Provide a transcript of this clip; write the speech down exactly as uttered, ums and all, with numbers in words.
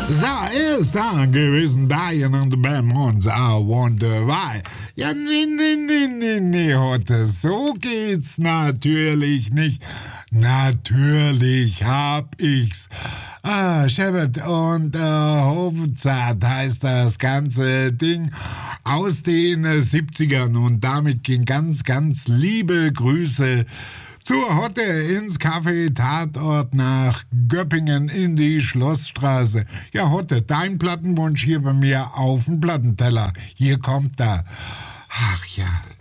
So, er ist da gewesen, Diane und the Belmonts, I wonder why. Ja, nee, nee, nee, nee, nee, Hotte, so geht's natürlich nicht. Natürlich hab ich's. Ah, Shepard und äh, Hofzart heißt das ganze Ding aus den äh, siebzigern und damit gehen ganz, ganz liebe Grüße zur Hotte ins Café Tatort nach Göppingen in die Schlossstraße. Ja, Hotte, dein Plattenwunsch hier bei mir auf dem Plattenteller. Hier kommt er. Ach ja,